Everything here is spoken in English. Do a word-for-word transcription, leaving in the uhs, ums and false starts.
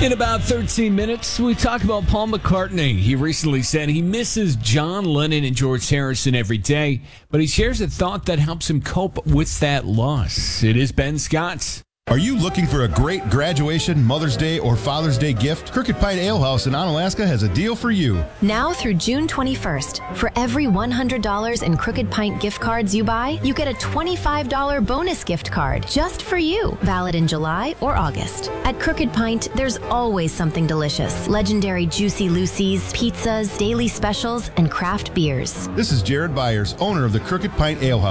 In about thirteen minutes, we talk about Paul McCartney. He recently said he misses John Lennon and George Harrison every day, but he shares a thought that helps him cope with that loss. It is Ben Scott. Are you looking for a great graduation, Mother's Day, or Father's Day gift? Crooked Pine Ale House in Onalaska has a deal for you. Now through June twenty-first, for every one hundred dollars in Crooked Pint gift cards you buy, you get a twenty-five dollars bonus gift card just for you, valid in July or August. At Crooked Pint, there's always something delicious. Legendary Juicy Lucy's, pizzas, daily specials, and craft beers. This is Jared Byers, owner of the Crooked Pine Ale House.